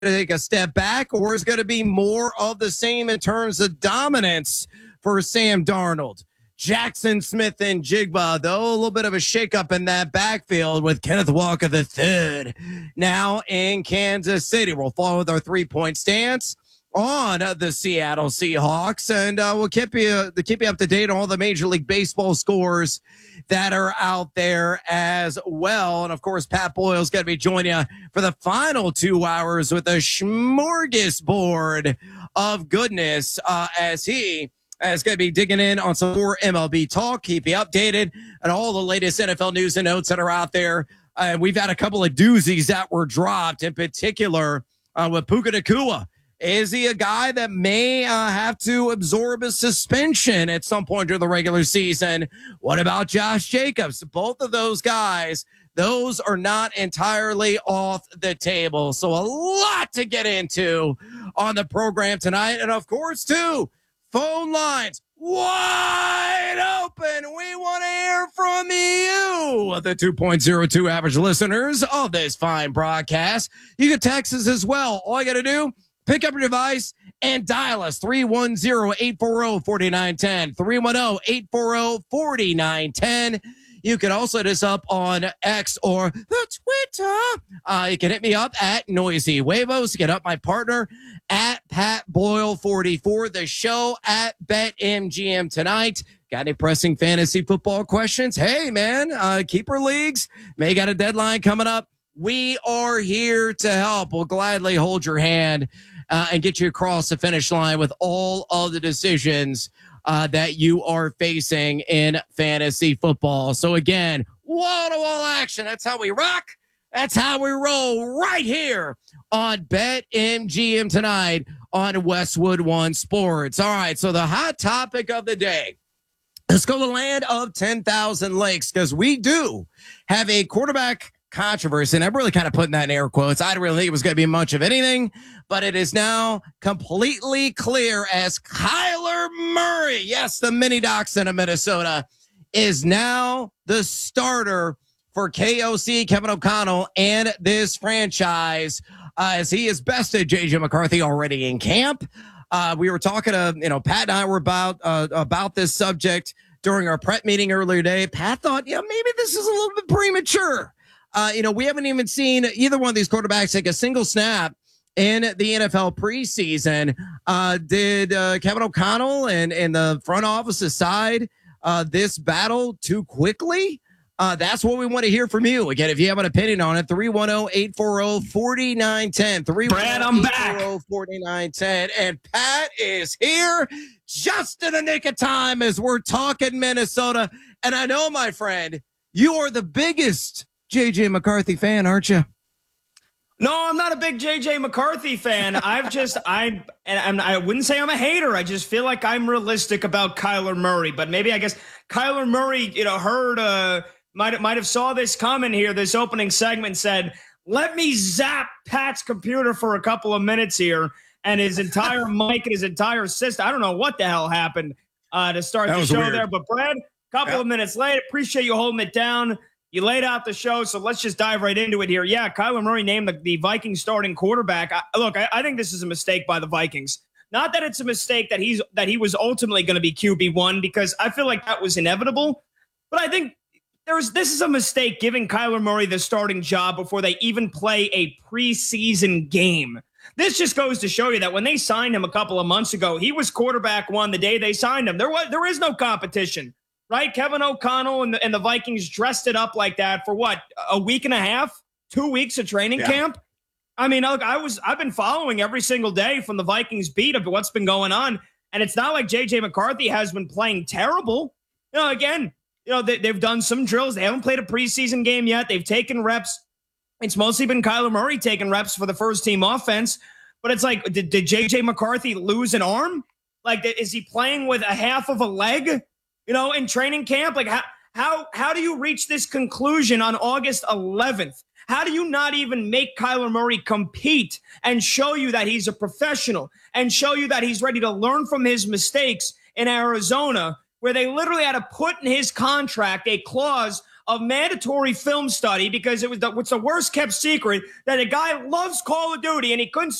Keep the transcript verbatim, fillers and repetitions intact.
take a step back, or is going to be more of the same in terms of dominance for Sam Darnold? Jackson Smith and Jigba, though, a little bit of a shakeup in that backfield with Kenneth Walker the third now in Kansas City. We'll follow with our three-point stance on the Seattle Seahawks, and uh, we'll keep you to keep you up to date on all the Major League Baseball scores that are out there as well. And of course, Pat Boyle's going to be joining you for the final two hours with a smorgasbord of goodness uh, as he is going to be digging in on some more M L B talk, keep you updated on all the latest N F L news and notes that are out there. Uh, we've had a couple of doozies that were dropped, in particular uh, with Puka Nacua. Is he a guy that may uh, have to absorb a suspension at some point during the regular season? What about Josh Jacobs? Both of those guys, those are not entirely off the table. So a lot to get into on the program tonight. And of course, too, phone lines wide open. We want to hear from you, the two point oh two average listeners of this fine broadcast. You can text us as well. All you got to do, pick up your device and dial us three one zero, eight four zero, four nine one zero, three one zero, eight four zero, four nine one zero. You can also hit us up on X or the Twitter. Uh, you can hit me up at Noisy Huevos. Get up my partner at Pat Boyle forty-four. The show at BetMGM tonight. Got any pressing fantasy football questions? Hey, man, uh, keeper leagues may got a deadline coming up. We are here to help. We'll gladly hold your hand uh, and get you across the finish line with all of the decisions uh, that you are facing in fantasy football. So again, wall-to-wall action. That's how we rock. That's how we roll right here on BetMGM tonight on Westwood One Sports. All right, so the hot topic of the day. Let's go to the land of ten thousand lakes, because we do have a quarterback controversy, and I'm really kind of putting that in air quotes. I didn't really think it was going to be much of anything, but it is now completely clear as Kyler Murray, yes, the mini dachshund of Minnesota, is now the starter for K O C, Kevin O'Connell, and this franchise, uh, as he has bested J J McCarthy already in camp. Uh, we were talking to, you know, Pat and I were about, uh, about this subject during our prep meeting earlier today. Pat thought, yeah, maybe this is a little bit premature. Uh, you know, we haven't even seen either one of these quarterbacks take a single snap in the N F L preseason. Uh, did uh, Kevin O'Connell and, and the front office decide uh, this battle too quickly? Uh, that's what we want to hear from you. Again, if you have an opinion on it, three one zero, eight four zero, four nine one zero. Brad, I'm back. four nine one zero. And Pat is here just in the nick of time as we're talking Minnesota. And I know, my friend, you are the biggest J J McCarthy fan, aren't you? No, I'm not a big J J McCarthy fan. I've just, I, and I'm, I wouldn't say I'm a hater. I just feel like I'm realistic about Kyler Murray. But maybe I guess Kyler Murray, you know, heard, uh, might might have saw this coming here. This opening segment said, "Let me zap Pat's computer for a couple of minutes here," and his entire mic and his entire system. I don't know what the hell happened uh, to start the show weird. there. But Brad, a couple yeah. of minutes late. Appreciate you holding it down. You laid out the show, so let's just dive right into it here. Yeah, Kyler Murray named the, the Vikings starting quarterback. I, look, I, I think this is a mistake by the Vikings. Not that it's a mistake that he's that he was ultimately going to be Q B one, because I feel like that was inevitable. But I think there's this is a mistake giving Kyler Murray the starting job before they even play a preseason game. This just goes to show you that when they signed him a couple of months ago, he was quarterback one the day they signed him. There was there is no competition. Right? Kevin O'Connell and the, and the Vikings dressed it up like that for what, a week and a half, two weeks of training yeah. camp. I mean, look, I was, I've been following every single day from the Vikings beat of what's been going on. And it's not like J J McCarthy has been playing terrible. You know, again, you know, they, they've done some drills. They haven't played a preseason game yet. They've taken reps. It's mostly been Kyler Murray taking reps for the first team offense. But it's like, did, did J J McCarthy lose an arm? Like, is he playing with a half of a leg? You know, in training camp, like how how how do you reach this conclusion on August eleventh? How do you not even make Kyler Murray compete and show you that he's a professional and show you that he's ready to learn from his mistakes in Arizona, where they literally had to put in his contract a clause of mandatory film study because it was the, what's the worst kept secret that a guy loves Call of Duty and he couldn't